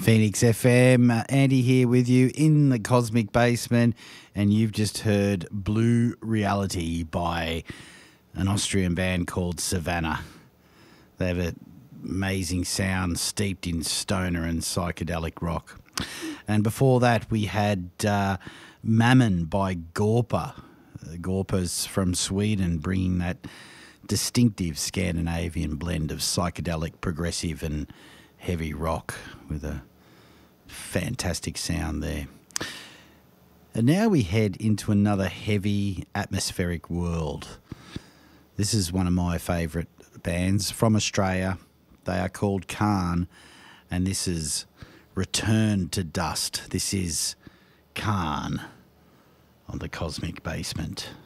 Phoenix FM, Andy here with you in the Cosmic Basement, and you've just heard Blue Reality by an Austrian band called Savannah. They have an amazing sound steeped in stoner and psychedelic rock. And before that we had Mammon by Gorpa. Gorpa's from Sweden, bringing that distinctive Scandinavian blend of psychedelic, progressive and heavy rock with a fantastic sound there. And now we head into another heavy atmospheric world. This is one of my favourite bands from Australia. They are called Khan, and this is Return to Dust. This is Khan on the Cosmic Basement.